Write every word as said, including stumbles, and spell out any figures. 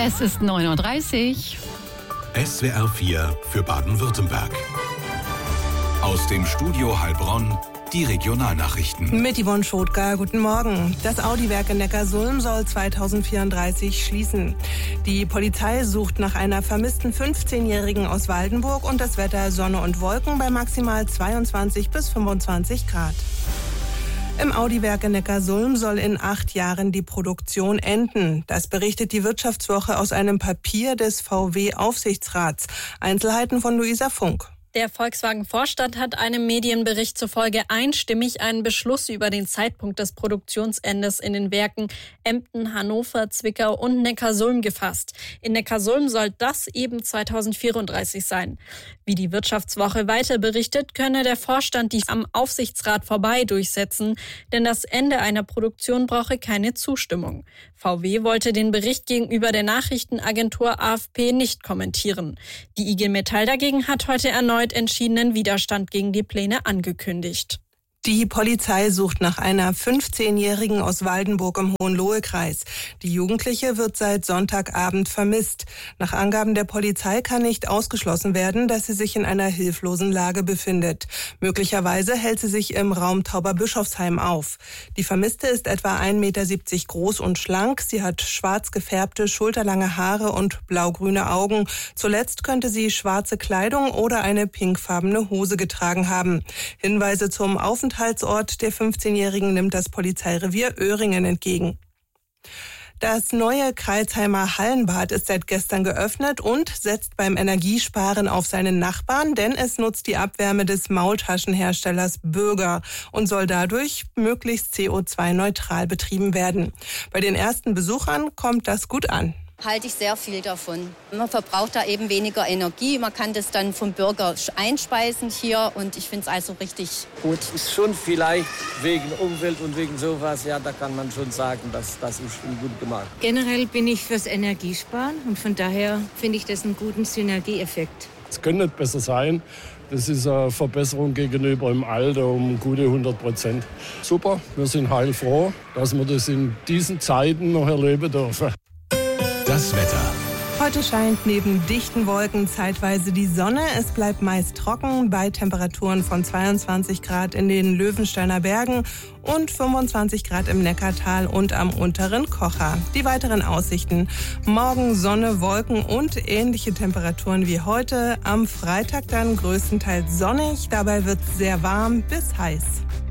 Es ist neun Uhr dreißig. S W R vier für Baden-Württemberg. Aus dem Studio Heilbronn die Regionalnachrichten. Mit Yvonne Schotger, guten Morgen. Das Audi-Werk in Neckarsulm soll zweitausendvierunddreißig schließen. Die Polizei sucht nach einer vermissten fünfzehnjährigen aus Waldenburg und das Wetter Sonne und Wolken bei maximal zweiundzwanzig bis fünfundzwanzig Grad. Im Audi-Werk in Neckarsulm soll in acht Jahren die Produktion enden. Das berichtet die Wirtschaftswoche aus einem Papier des V W-Aufsichtsrats. Einzelheiten von Luisa Funk. Der Volkswagen-Vorstand hat einem Medienbericht zufolge einstimmig einen Beschluss über den Zeitpunkt des Produktionsendes in den Werken Emden, Hannover, Zwickau und Neckarsulm gefasst. In Neckarsulm soll das eben zweitausendvierunddreißig sein. Wie die Wirtschaftswoche weiter berichtet, könne der Vorstand dies am Aufsichtsrat vorbei durchsetzen, denn das Ende einer Produktion brauche keine Zustimmung. V W wollte den Bericht gegenüber der Nachrichtenagentur A F P nicht kommentieren. Die I G Metall dagegen hat heute erneut entschiedenen Widerstand gegen die Pläne angekündigt. Die Polizei sucht nach einer fünfzehnjährigen aus Waldenburg im Hohenlohe-Kreis. Die Jugendliche wird seit Sonntagabend vermisst. Nach Angaben der Polizei kann nicht ausgeschlossen werden, dass sie sich in einer hilflosen Lage befindet. Möglicherweise hält sie sich im Raum Tauberbischofsheim auf. Die Vermisste ist etwa ein Meter siebzig groß und schlank. Sie hat schwarz gefärbte, schulterlange Haare und blaugrüne Augen. Zuletzt könnte sie schwarze Kleidung oder eine pinkfarbene Hose getragen haben. Hinweise zum Aufenthalt Aufenthaltsort der fünfzehnjährigen nimmt das Polizeirevier Öhringen entgegen. Das neue Crailsheimer Hallenbad ist seit gestern geöffnet und setzt beim Energiesparen auf seinen Nachbarn, denn es nutzt die Abwärme des Maultaschenherstellers Bürger und soll dadurch möglichst C O zwei neutral betrieben werden. Bei den ersten Besuchern kommt das gut an. Halte ich sehr viel davon. Man verbraucht da eben weniger Energie. Man kann das dann vom Bürger einspeisen hier und ich finde es also richtig gut. Ist schon vielleicht wegen Umwelt und wegen sowas, ja, da kann man schon sagen, dass das ist schon gut gemacht. Generell bin ich fürs Energiesparen und von daher finde ich das einen guten Synergieeffekt. Es könnte nicht besser sein. Das ist eine Verbesserung gegenüber im Alter um gute hundert Prozent. Super, wir sind heilfroh, dass wir das in diesen Zeiten noch erleben dürfen. Das Wetter. Heute scheint neben dichten Wolken zeitweise die Sonne. Es bleibt meist trocken bei Temperaturen von zweiundzwanzig Grad in den Löwensteiner Bergen und fünfundzwanzig Grad im Neckartal und am unteren Kocher. Die weiteren Aussichten: Morgen Sonne, Wolken und ähnliche Temperaturen wie heute. Am Freitag dann größtenteils sonnig. Dabei wird es sehr warm bis heiß.